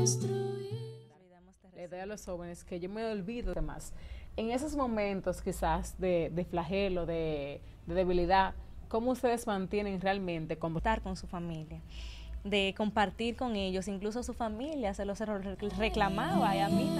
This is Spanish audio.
Le doy a los jóvenes que yo me olvido de más. En esos momentos quizás de flagelo, de debilidad, ¿cómo ustedes mantienen realmente con Estar con su familia, de compartir con ellos, incluso su familia se los reclamaba y a mí